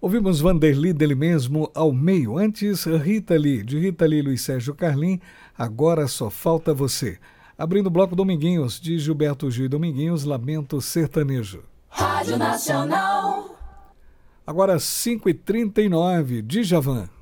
Ouvimos Vanderly dele mesmo ao meio. Antes, Rita Lee, de Rita Lee, Luiz Sérgio Carlim, Agora Só Falta Você. Abrindo o bloco Dominguinhos, de Gilberto Gil e Dominguinhos, Lamento Sertanejo. Rádio Nacional. Agora 5h39, Djavan.